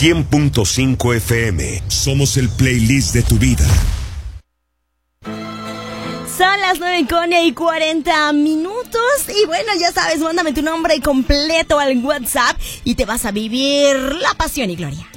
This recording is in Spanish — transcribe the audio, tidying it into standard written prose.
100.5 FM. Somos el playlist de tu vida. Son las 9:40 y bueno, ya sabes, mándame tu nombre completo al WhatsApp y te vas a vivir la pasión y gloria.